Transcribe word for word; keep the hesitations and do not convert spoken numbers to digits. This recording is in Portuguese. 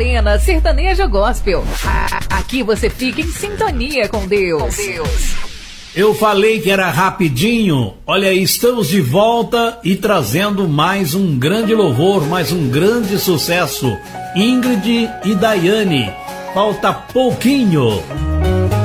Arena Sertaneja Gospel. Aqui você fica em sintonia com Deus. Com Deus. Eu falei que era rapidinho. Olha aí, estamos de volta e trazendo mais um grande louvor, mais um grande sucesso. Ingrid e Daiane. Falta pouquinho.